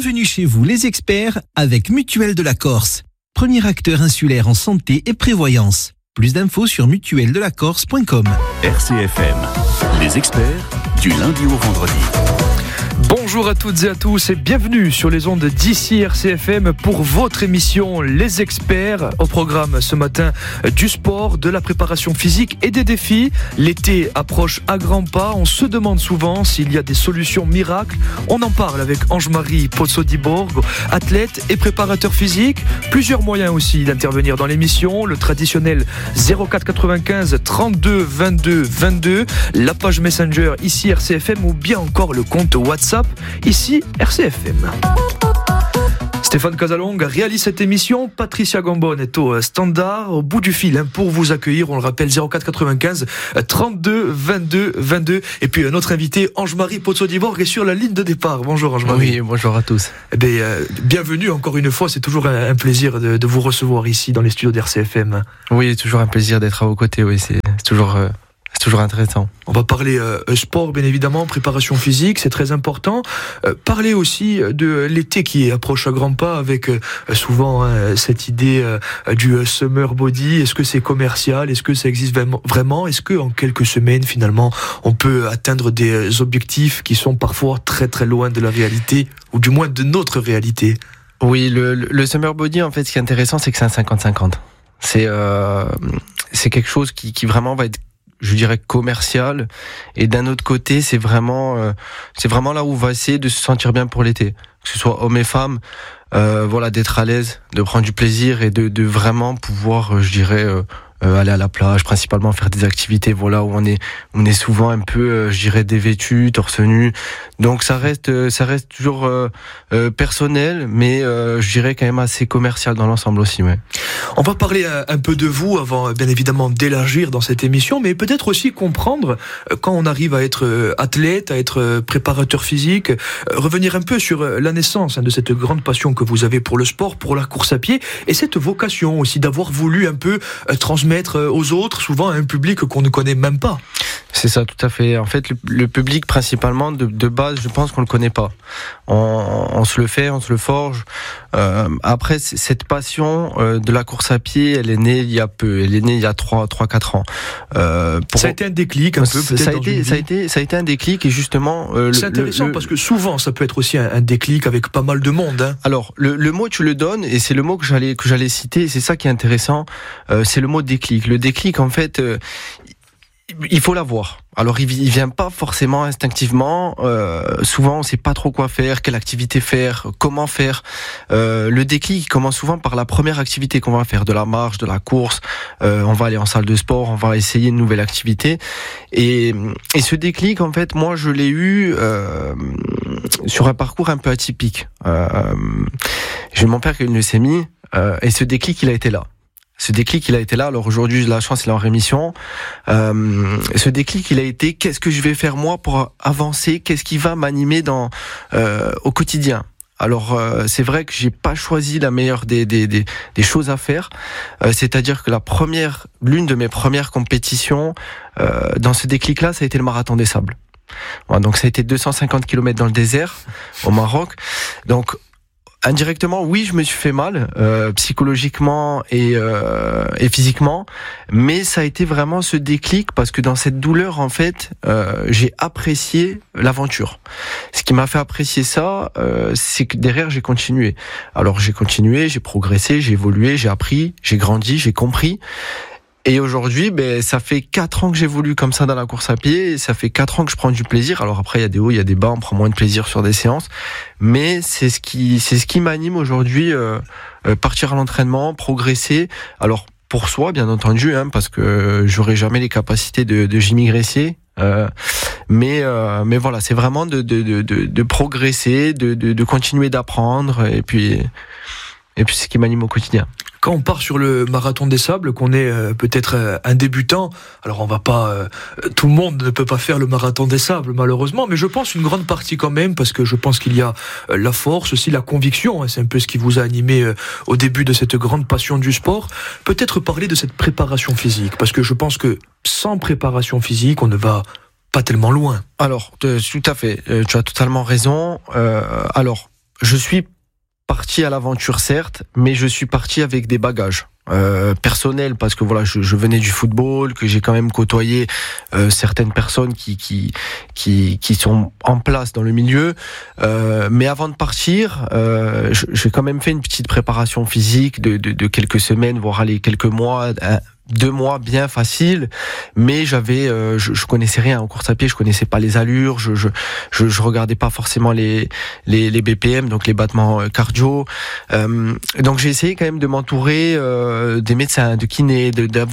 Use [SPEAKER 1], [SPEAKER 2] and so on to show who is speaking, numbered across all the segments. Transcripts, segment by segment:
[SPEAKER 1] Bienvenue chez vous les experts avec Mutuelle de la Corse. Premier acteur insulaire en santé et prévoyance. Plus d'infos sur mutueldelacorse.com.
[SPEAKER 2] RCFM, les experts du lundi au vendredi.
[SPEAKER 3] Bonjour à toutes et à tous et bienvenue sur les ondes d'ici RCFM pour votre émission Les Experts. Au programme ce matin du sport, de la préparation physique et des défis. L'été approche à grands pas. On se demande souvent s'il y a des solutions miracles. On en parle avec Ange-Marie Pozzo-di-Borgo, athlète et préparateur physique. Plusieurs moyens aussi d'intervenir dans l'émission. Le traditionnel 04 95 32 22 22. La page Messenger ici RCFM ou bien encore le compte WhatsApp ici RCFM. Stéphane Casalonga réalise cette émission. Patricia Gambon est au standard, au bout du fil pour vous accueillir. On le rappelle, 04 95 32 22 22. Et puis notre invité, Ange-Marie Pozzo-di-Borgo, est sur la ligne de départ. Bonjour Ange-Marie.
[SPEAKER 4] Oui, bonjour à tous.
[SPEAKER 3] Bienvenue encore une fois. C'est toujours un plaisir de vous recevoir ici dans les studios d'RCFM.
[SPEAKER 4] Oui, toujours un plaisir d'être à vos côtés. Oui, c'est toujours intéressant.
[SPEAKER 3] On va parler sport, bien évidemment, préparation physique, c'est très important. Parler aussi de l'été qui approche à grands pas avec souvent cette idée du summer body. Est-ce que c'est commercial? Est-ce que ça existe vraiment? Est-ce que en quelques semaines, finalement, on peut atteindre des objectifs qui sont parfois très très loin de la réalité, ou du moins de notre réalité?
[SPEAKER 4] Oui, le summer body, en fait, ce qui est intéressant, c'est que c'est un 50-50. C'est quelque chose qui vraiment va être, je dirais, commercial, et d'un autre côté c'est vraiment là où on va essayer de se sentir bien pour l'été, que ce soit hommes et femmes, d'être à l'aise, de prendre du plaisir et de vraiment pouvoir, je dirais, aller à la plage, principalement faire des activités, où on est souvent un peu, je dirais, dévêtu, torse nu. Donc ça reste toujours personnel, mais je dirais quand même assez commercial dans l'ensemble aussi. Ouais.
[SPEAKER 3] On va parler un peu de vous avant, bien évidemment, d'élargir dans cette émission, mais peut-être aussi comprendre quand on arrive à être athlète, à être préparateur physique, revenir un peu sur la naissance de cette grande passion que vous avez pour le sport, pour la course à pied, et cette vocation aussi d'avoir voulu un peu transmettre aux autres, souvent à un public qu'on ne connaît même pas.
[SPEAKER 4] C'est ça, tout à fait. En fait, le public, principalement, de base, je pense qu'on le connaît pas. On se le fait, on se le forge. Après, cette passion de la course à pied, elle est née il y a peu. Elle est née il y a 3-4 ans.
[SPEAKER 3] Ça a été un déclic, un peu, peut-être,
[SPEAKER 4] ça a été un déclic, et justement...
[SPEAKER 3] c'est intéressant, parce que souvent, ça peut être aussi un déclic avec pas mal de monde. Hein.
[SPEAKER 4] Alors, le mot, tu le donnes, et c'est le mot que j'allais citer, et c'est ça qui est intéressant, c'est le mot déclic. Le déclic, en fait... il faut l'avoir. Alors il vient pas forcément instinctivement. Souvent on sait pas trop quoi faire, quelle activité faire, comment faire. Le déclic il commence souvent par la première activité qu'on va faire, de la marche, de la course. On va aller en salle de sport, on va essayer une nouvelle activité. Et ce déclic, en fait, moi je l'ai eu sur un parcours un peu atypique. J'ai mon père qui a une leucémie, et ce déclic il a été là. Alors aujourd'hui, j'ai la chance, il est en rémission. Ce déclic, il a été, qu'est-ce que je vais faire moi pour avancer? Qu'est-ce qui va m'animer au quotidien? Alors, c'est vrai que j'ai pas choisi la meilleure des choses à faire. C'est-à-dire que l'une de mes premières compétitions, dans ce déclic-là, ça a été le marathon des sables. Voilà, donc ça a été 250 km dans le désert, au Maroc. Donc, indirectement, oui, je me suis fait mal, psychologiquement et physiquement, mais ça a été vraiment ce déclic, parce que dans cette douleur, en fait, j'ai apprécié l'aventure. Ce qui m'a fait apprécier ça, c'est que derrière, j'ai continué. Alors, j'ai continué, j'ai progressé, j'ai évolué, j'ai appris, j'ai grandi, j'ai compris. Et aujourd'hui, ça fait 4 ans que j'évolue comme ça dans la course à pied, et ça fait 4 ans que je prends du plaisir. Alors après, il y a des hauts, il y a des bas, on prend moins de plaisir sur des séances, mais c'est ce qui m'anime aujourd'hui, partir à l'entraînement, progresser. Alors pour soi, bien entendu, parce que j'aurais jamais les capacités de Jimmy Gressier. Mais voilà, c'est vraiment de progresser, de continuer d'apprendre, et puis c'est ce qui m'anime au quotidien.
[SPEAKER 3] Quand on part sur le marathon des sables, qu'on est peut-être un débutant, alors on va pas, tout le monde ne peut pas faire le marathon des sables malheureusement, mais je pense une grande partie quand même, parce que je pense qu'il y a la force aussi, la conviction, c'est un peu ce qui vous a animé au début de cette grande passion du sport. Peut-être parler de cette préparation physique, parce que je pense que sans préparation physique, on ne va pas tellement loin.
[SPEAKER 4] Alors, tout à fait, tu as totalement raison. Alors, je suis parti à l'aventure certes, mais je suis parti avec des bagages. Personnel, parce que voilà, je venais du football, que j'ai quand même côtoyé certaines personnes qui sont en place dans le milieu, mais avant de partir, j'ai quand même fait une petite préparation physique de quelques semaines, voire aller quelques mois, 2 mois bien facile, mais je connaissais rien en course à pied, je connaissais pas les allures, je regardais pas forcément les BPM, donc les battements cardio, donc j'ai essayé quand même de m'entourer des médecins, de kinés,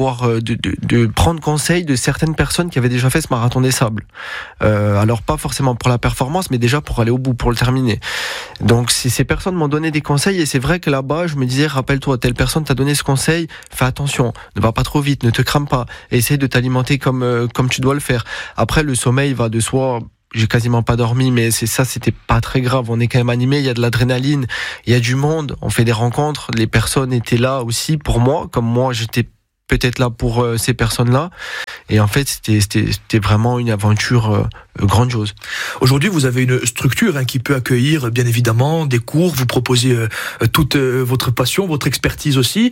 [SPEAKER 4] de prendre conseil de certaines personnes qui avaient déjà fait ce marathon des sables, alors pas forcément pour la performance, mais déjà pour aller au bout, pour le terminer. Donc ces personnes m'ont donné des conseils, et c'est vrai que là-bas je me disais, rappelle-toi, telle personne t'a donné ce conseil, fais attention, ne va pas trop vite, ne te crame pas, essaie de t'alimenter comme tu dois le faire. Après, le sommeil va de soi. J'ai quasiment pas dormi, mais c'était pas très grave. On est quand même animé, il y a de l'adrénaline, il y a du monde, on fait des rencontres, les personnes étaient là aussi pour moi, comme moi j'étais peut-être là pour ces personnes-là. Et en fait, c'était vraiment une aventure grandiose.
[SPEAKER 3] Aujourd'hui, vous avez une structure qui peut accueillir, bien évidemment, des cours. Vous proposez toute votre passion, votre expertise aussi.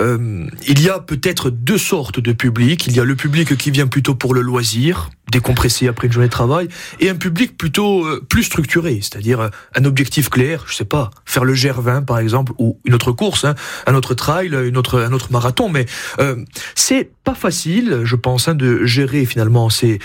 [SPEAKER 3] Il y a peut-être 2 sortes de public. Il y a le public qui vient plutôt pour le loisir, décompresser après une journée de travail, et un public plutôt plus structuré, c'est-à-dire un objectif clair, je sais pas, faire le GR20 par exemple, ou une autre course, un autre trail, un autre marathon, mais c'est pas facile, je pense, de gérer finalement ces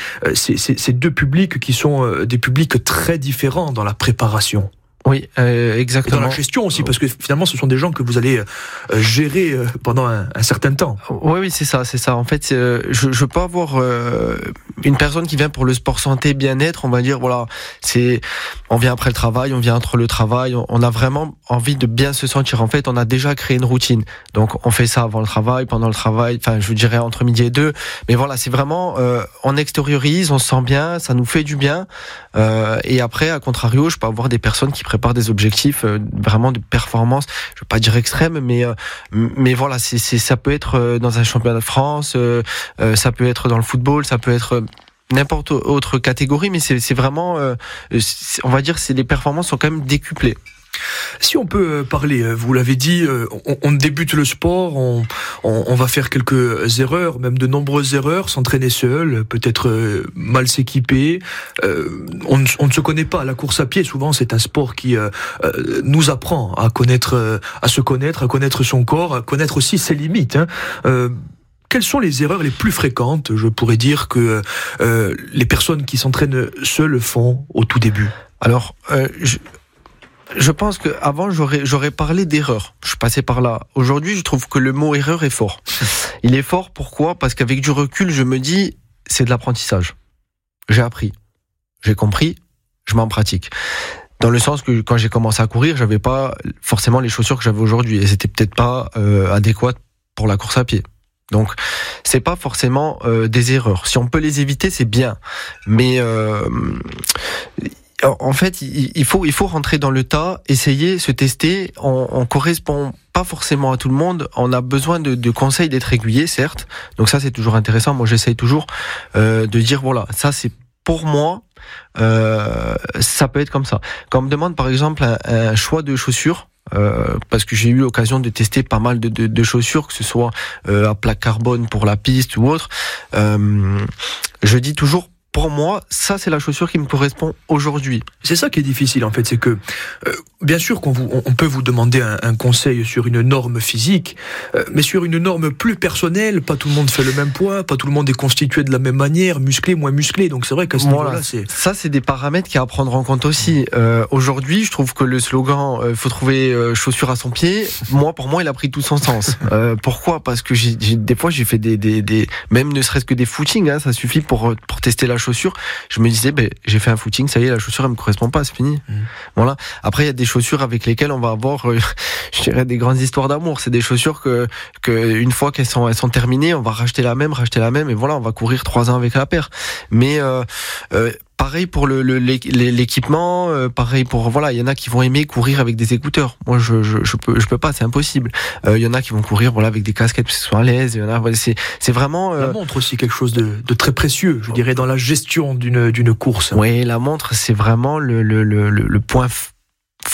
[SPEAKER 3] 2 publics qui sont des publics très différents dans la préparation.
[SPEAKER 4] Oui, exactement.
[SPEAKER 3] Et dans la gestion aussi, parce que finalement, ce sont des gens que vous allez gérer pendant un certain temps.
[SPEAKER 4] Oui, c'est ça. En fait, je peux avoir une personne qui vient pour le sport santé, bien-être. On va dire, voilà, on vient après le travail, on vient entre le travail. On a vraiment envie de bien se sentir. En fait, on a déjà créé une routine. Donc, on fait ça avant le travail, pendant le travail. Enfin, je dirais entre midi et 2. Mais voilà, c'est vraiment, on extériorise, on se sent bien, ça nous fait du bien. Et après, à contrario, je peux avoir des personnes qui préparent des objectifs vraiment de performance, je veux pas dire extrême, mais voilà, ça peut être dans un championnat de France, ça peut être dans le football, ça peut être n'importe autre catégorie, mais c'est vraiment, on va dire, les performances sont quand même décuplées.
[SPEAKER 3] Si on peut parler, vous l'avez dit, on débute le sport, on va faire quelques erreurs, même de nombreuses erreurs, s'entraîner seul, peut-être mal s'équiper. On ne se connaît pas. La course à pied, souvent, c'est un sport qui nous apprend à se connaître, à connaître son corps, à connaître aussi ses limites. Quelles sont les erreurs les plus fréquentes, je pourrais dire, que les personnes qui s'entraînent seules font au tout début ?
[SPEAKER 4] Alors, je pense qu'avant, j'aurais parlé d'erreur. Je passais par là. Aujourd'hui, je trouve que le mot erreur est fort. Il est fort, pourquoi ? Parce qu'avec du recul, je me dis, c'est de l'apprentissage. J'ai appris. J'ai compris. Je m'en pratique. Dans le sens que quand j'ai commencé à courir, j'avais pas forcément les chaussures que j'avais aujourd'hui. Et c'était peut-être pas adéquat pour la course à pied. Donc, c'est pas forcément des erreurs. Si on peut les éviter, c'est bien. Mais en fait, il faut rentrer dans le tas, essayer, se tester. On correspond pas forcément à tout le monde. On a besoin de conseils, d'être aiguillé, certes. Donc ça, c'est toujours intéressant. Moi, j'essaye toujours de dire, voilà, ça, c'est pour moi. Ça peut être comme ça. Quand on me demande, par exemple, un choix de chaussures, parce que j'ai eu l'occasion de tester pas mal de chaussures, que ce soit à plaque carbone pour la piste ou autre, je dis toujours, pour moi, ça c'est la chaussure qui me correspond aujourd'hui.
[SPEAKER 3] C'est ça qui est difficile en fait, c'est que bien sûr qu'on on peut vous demander un conseil sur une norme physique, mais sur une norme plus personnelle. Pas tout le monde fait le même poids, pas tout le monde est constitué de la même manière, musclé, moins musclé. Donc c'est vrai qu'à ce niveau-là,
[SPEAKER 4] c'est des paramètres qu'il y a à prendre en compte aussi. Aujourd'hui, je trouve que le slogan faut trouver chaussure à son pied, pour moi, il a pris tout son sens. Pourquoi ? Parce que des fois, j'ai fait des même ne serait-ce que des footings, ça suffit pour tester la chaussure. Je me disais, j'ai fait un footing, ça y est, la chaussure elle me correspond pas, c'est fini. Voilà. Après, il y a des chaussures avec lesquelles on va avoir, je dirais, des grandes histoires d'amour. C'est des chaussures que une fois qu'elles sont terminées, on va racheter la même, et voilà, on va courir 3 ans avec la paire. Mais pareil pour l'équipement, pareil pour, voilà, il y en a qui vont aimer courir avec des écouteurs. Moi, je peux pas, c'est impossible. Il y en a qui vont courir, voilà, avec des casquettes parce qu'ils sont à l'aise. Il y en a, c'est vraiment.
[SPEAKER 3] La montre aussi quelque chose de très précieux, je dirais, dans la gestion d'une course.
[SPEAKER 4] Oui, la montre, c'est vraiment le point fort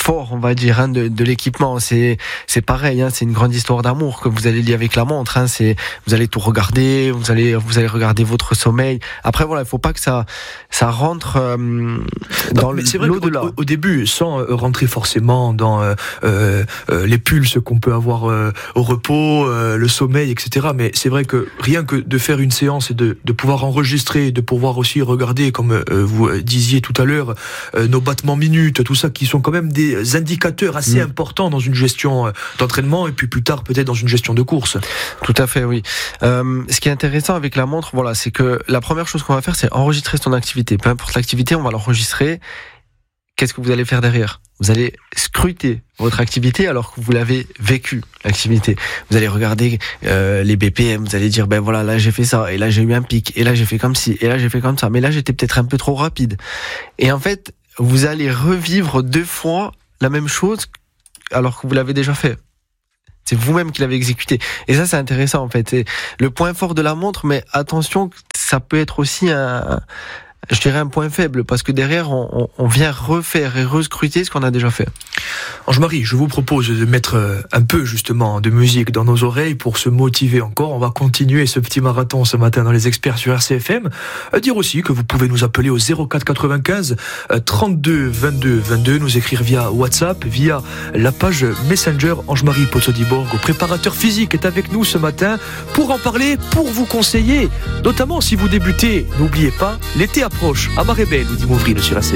[SPEAKER 4] fort, on va dire, hein, de l'équipement. C'est pareil, hein, c'est une grande histoire d'amour que vous allez lier avec la montre. Hein, vous allez tout regarder, vous allez regarder votre sommeil. Après voilà, il faut pas que ça rentre dans l'au-delà.
[SPEAKER 3] Au début, sans rentrer forcément dans les pulses qu'on peut avoir au repos, le sommeil, etc. Mais c'est vrai que rien que de faire une séance et de pouvoir enregistrer, de pouvoir aussi regarder, comme vous disiez tout à l'heure, nos battements minutes, tout ça, qui sont quand même des indicateurs assez importants dans une gestion d'entraînement et puis plus tard peut-être dans une gestion de course.
[SPEAKER 4] Tout à fait, oui. Ce qui est intéressant avec la montre, voilà, c'est que la première chose qu'on va faire, c'est enregistrer son activité. Peu importe l'activité, on va l'enregistrer. Qu'est-ce que vous allez faire derrière ? Vous allez scruter votre activité alors que vous l'avez vécu, l'activité. Vous allez regarder les BPM, vous allez dire, ben voilà, là j'ai fait ça, et là j'ai eu un pic, et là j'ai fait comme ci, et là j'ai fait comme ça, mais là j'étais peut-être un peu trop rapide. Et en fait, vous allez revivre 2 fois la même chose alors que vous l'avez déjà fait. C'est vous-même qui l'avez exécuté. Et ça, c'est intéressant, en fait. C'est le point fort de la montre, mais attention, ça peut être aussi je dirais un point faible, parce que derrière, on vient refaire et rescruter ce qu'on a déjà fait.
[SPEAKER 3] Ange-Marie, je vous propose de mettre un peu justement de musique dans nos oreilles pour se motiver encore. On va continuer ce petit marathon ce matin dans les experts sur RCFM. Dire aussi que vous pouvez nous appeler au 04 95 32 22 22, nous écrire via WhatsApp, via la page Messenger. Ange-Marie Pozzodiborg, au préparateur physique, est avec nous ce matin pour en parler, pour vous conseiller, notamment si vous débutez. N'oubliez pas, l'été approche. À marée belle, nous dit Mauvril sur RCFM.